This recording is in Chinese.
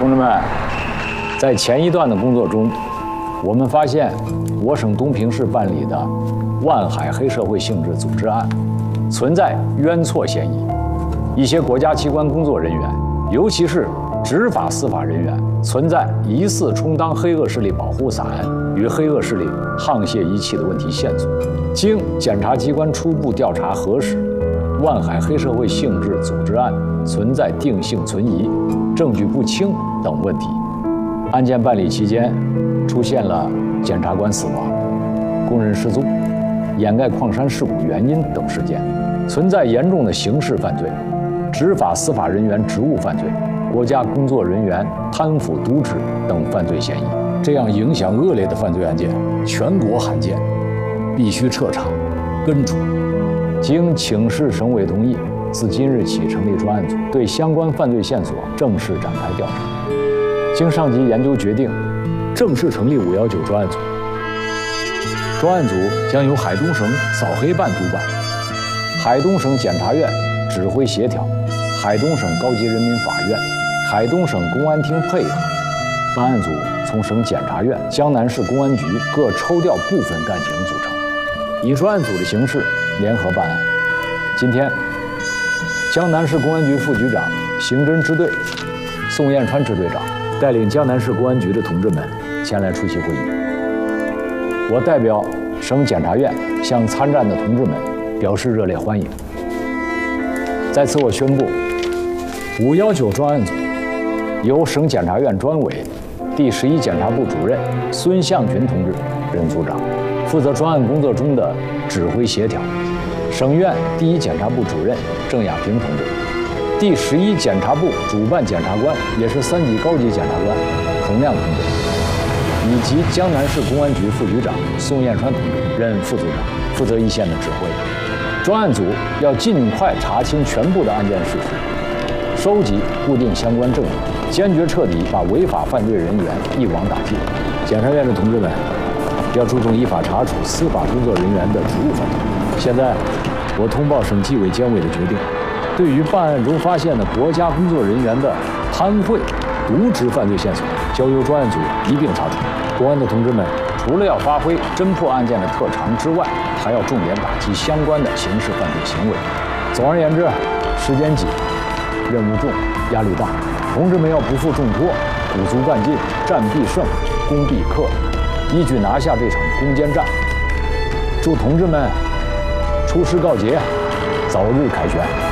同志们，在前一段的工作中，我们发现我省东平市办理的万海黑社会性质组织案存在冤错嫌疑，一些国家机关工作人员，尤其是执法司法人员，存在疑似充当黑恶势力保护伞与黑恶势力沆瀣一气的问题线索。经检察机关初步调查核实，万海黑社会性质组织案存在定性存疑、证据不清等问题。案件办理期间，出现了检察官死亡、工人失踪、掩盖矿山事故原因等事件，存在严重的刑事犯罪、执法司法人员职务犯罪、国家工作人员贪腐渎职等犯罪嫌疑。这样影响恶劣的犯罪案件，全国罕见，必须彻查、根除。经请示省委同意，自今日起成立专案组，对相关犯罪线索正式展开调查。经上级研究决定，正式成立519专案组。专案组将由海东省扫黑办主管，海东省检察院指挥协调，海东省高级人民法院、海东省公安厅配合。办案组从省检察院、江南市公安局各抽调部分干警组成，以专案组的形式联合办案。今天，江南市公安局副局长、刑侦支队宋彦川支队长带领江南市公安局的同志们前来出席会议。我代表省检察院向参战的同志们表示热烈欢迎。在此，我宣布，519专案组由省检察院专委、第11检察部主任孙向群同志任组长，负责专案工作中的指挥协调；省院第1检察部主任郑亚平同志，第11检察部主办检察官，也是3级高级检察官孔亮同志，以及江南市公安局副局长宋彦川同志任副组长，负责一线的指挥。专案组要尽快查清全部的案件事实，收集固定相关证据，坚决彻底把违法犯罪人员一网打尽。检察院的同志们要注重依法查处司法工作人员的职务犯罪。现在，我通报省纪委监委的决定，对于办案中发现的国家工作人员的贪贿、渎职犯罪线索，交由专案组一并查处。公安的同志们，除了要发挥侦破案件的特长之外，还要重点打击相关的刑事犯罪行为。总而言之，时间紧，任务重，压力大，同志们要不负重托，鼓足干劲，战必胜，攻必克，一举拿下这场攻坚战。祝同志们出师告捷，早日凯旋。